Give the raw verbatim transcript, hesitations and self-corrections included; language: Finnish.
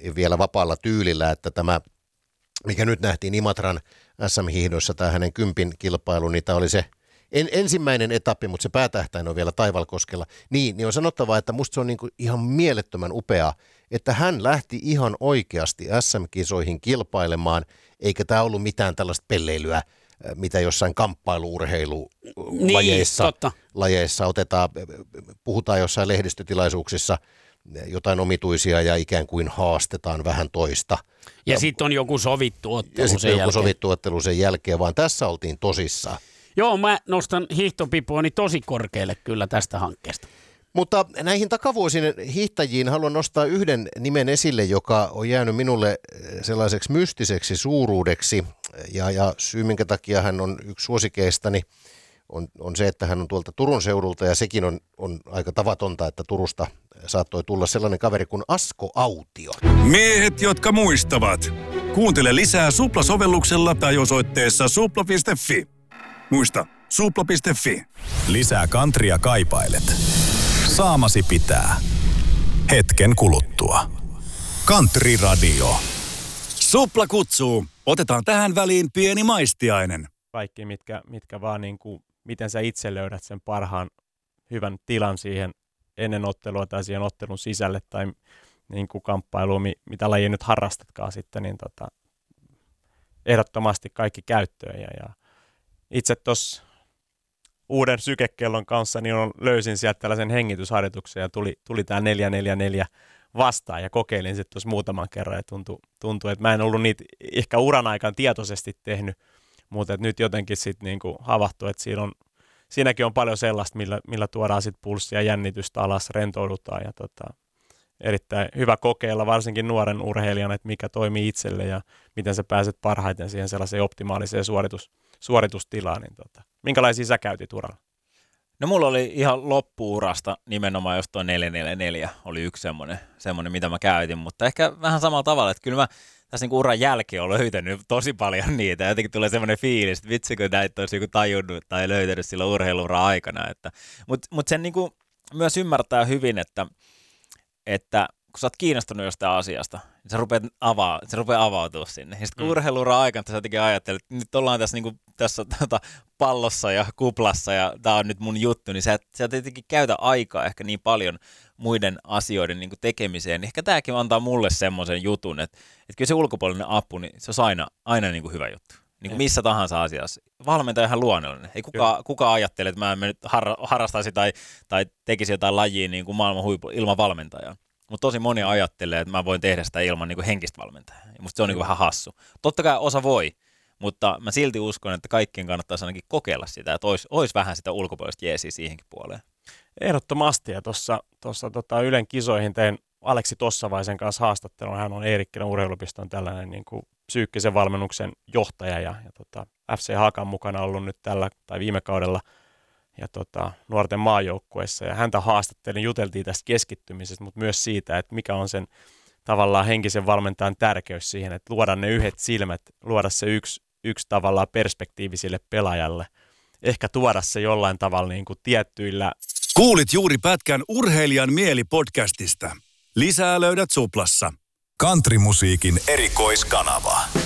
vielä vapaalla tyylillä, että tämä, mikä nyt nähtiin Imatran äs äm-hiihdoissa, tämä hänen kympin kilpailu, niin tämä oli se en, ensimmäinen etappi, mutta se päätähtäin on vielä Taivalkoskella. Niin, niin on sanottava, että musta se on niinku ihan mielettömän upea, että hän lähti ihan oikeasti äs äm-kisoihin kilpailemaan, eikä tämä ollut mitään tällaista pelleilyä, mitä jossain kamppailu-urheilulajeissa niin, lajeissa otetaan, puhutaan jossain lehdistötilaisuuksissa jotain omituisia ja ikään kuin haastetaan vähän toista. Ja, ja sitten on joku sovittu ottelu ja sen sitten joku jälkeen. sovittu ottelu sen jälkeen, vaan tässä oltiin tosissaan. Joo, mä nostan hiihtopipuani tosi korkealle kyllä tästä hankkeesta. Mutta näihin takavuosien hiihtäjiin haluan nostaa yhden nimen esille, joka on jäänyt minulle sellaiseksi mystiseksi suuruudeksi. Ja, ja syy, minkä takia hän on yksi suosikeistani, on, on se, että hän on tuolta Turun seudulta. Ja sekin on, on aika tavatonta, että Turusta saattoi tulla sellainen kaveri kuin Asko Autio. Miehet, jotka muistavat. Kuuntele lisää Supla-sovelluksella tai osoitteessa supla piste fi. Muista, supla piste fi. Lisää countrya kaipailet. Saamasi pitää. Hetken kuluttua. Country Radio. Supla kutsuu. Otetaan tähän väliin pieni maistiainen. Kaikki, mitkä, mitkä vaan niin kuin, miten sä itse löydät sen parhaan hyvän tilan siihen ennen ottelua tai siihen ottelun sisälle tai niin kuin kamppailuun, mitä lajia nyt harrastatkaan sitten, niin tota, ehdottomasti kaikki käyttöön. Ja, ja itse tuossa uuden sykekellon kanssa niin on, löysin sieltä tällaisen hengitysharjoituksen ja tuli, tuli tämä neljä neljä neljä vastaan ja kokeilin sitten tuossa muutaman kerran ja tuntui, tuntui, että mä en ollut niitä ehkä uran aikaan tietoisesti tehnyt, mutta nyt jotenkin sitten niinku havahtui, että siinä on, siinäkin on paljon sellaista, millä, millä tuodaan sitten pulssia ja jännitystä alas, rentoudutaan ja tota, erittäin hyvä kokeilla varsinkin nuoren urheilijan, että mikä toimii itselle ja miten sä pääset parhaiten siihen sellaiseen optimaaliseen suoritus, suoritustilaan. Niin tota. Minkälaisia sä käytit uralla? No mulla oli ihan loppuurasta nimenomaan, jos tuo neljä neljä neljä oli yksi semmoinen, semmoinen, mitä mä käytin, mutta ehkä vähän samalla tavalla, että kyllä mä tässä niinku uran jälkeen olen löytänyt tosi paljon niitä. Jotenkin tulee semmoinen fiilis, että vitsi kun näitä olisi joku tajunnut tai löytänyt silloin urheiluuran aikana. Mutta mut sen niinku myös ymmärtää hyvin, että, että kun sä oot kiinnostunut jostain asiasta, niin sä rupeat, avaa, se rupeaa avautua sinne. Ja sitten kun mm. urheiluuran aikana sä jotenkin ajattelet, että nyt ollaan tässä, niinku, tässä tota, pallossa ja kuplassa ja tää on nyt mun juttu, niin sä et, sä et jotenkin käytä aikaa ehkä niin paljon muiden asioiden niinku tekemiseen. Ehkä tääkin antaa mulle semmoisen jutun, että, että kyllä se ulkopuolinen apu, niin se on aina, aina niinku hyvä juttu. Niin kuin missä tahansa asiassa. Valmentaja ihan luonnollinen. Ei kuka, kuka ajattele, että mä en nyt har, harrastaisi tai, tai tekisi jotain lajia niin kuin maailman huipu ilman valmentajaa. Mutta tosi moni ajattelee, että mä voin tehdä sitä ilman niin kuin henkistä valmentajaa. Musta se on niin kuin vähän hassu. Totta kai osa voi, mutta mä silti uskon, että kaikkien kannattaisi ainakin kokeilla sitä, että olisi, olisi vähän sitä ulkopuolista jeesiä siihenkin puoleen. Ehdottomasti. Ja tuossa tota Ylen kisoihin tein Aleksi Tossavaisen kanssa haastattelun. Hän on Eerikkilän urheilupiston tällainen niin kuin psyykkisen valmennuksen johtaja ja, ja tota, F C Hakan mukana ollut nyt tällä tai viime kaudella ja tota, nuorten maajoukkueessa. Ja häntä haastattelin, juteltiin tästä keskittymisestä, mutta myös siitä, että mikä on sen tavallaan henkisen valmentajan tärkeys siihen, että luoda ne yhdet silmät, luoda se yksi, yksi tavallaan perspektiivi sille pelaajalle. Ehkä tuoda se jollain tavalla niin kuin tiettyillä. Kuulit juuri pätkän Urheilijan mieli-podcastista. Lisää löydät Suplassa. Countrymusiikin erikoiskanava.